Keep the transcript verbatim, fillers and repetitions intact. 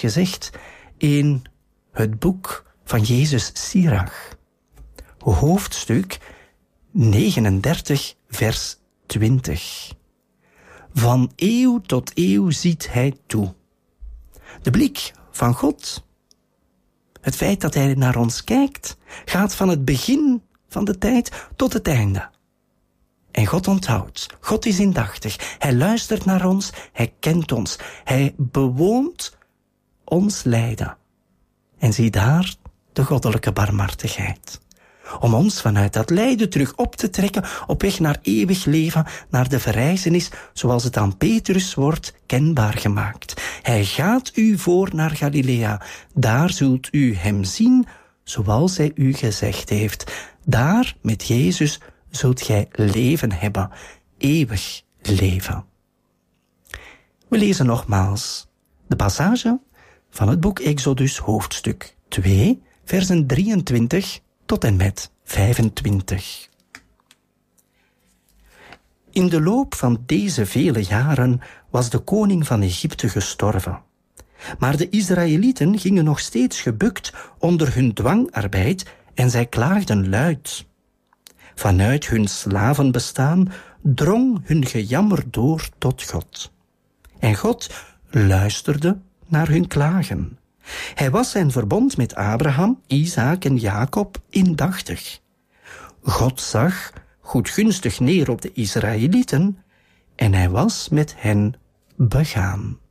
gezegd in het boek van Jezus Sirach. Hoofdstuk negenendertig, vers twintig. Van eeuw tot eeuw ziet hij toe. De blik van God, het feit dat hij naar ons kijkt, gaat van het begin van de tijd tot het einde. En God onthoudt, God is indachtig, hij luistert naar ons, hij kent ons, hij bewoont ons lijden. En zie daar de goddelijke barmhartigheid. Om ons vanuit dat lijden terug op te trekken op weg naar eeuwig leven, naar de verrijzenis, zoals het aan Petrus wordt kenbaar gemaakt. Hij gaat u voor naar Galilea, daar zult u hem zien, zoals hij u gezegd heeft. Daar, met Jezus, zult gij leven hebben, eeuwig leven. We lezen nogmaals de passage van het boek Exodus, hoofdstuk twee, versen drieëntwintig tot en met vijfentwintig. In de loop van deze vele jaren was de koning van Egypte gestorven. Maar de Israëlieten gingen nog steeds gebukt onder hun dwangarbeid en zij klaagden luid. Vanuit hun slavenbestaan drong hun gejammer door tot God. En God luisterde naar hun klagen. Hij was zijn verbond met Abraham, Isaak en Jacob indachtig. God zag goedgunstig neer op de Israëlieten en hij was met hen begaan.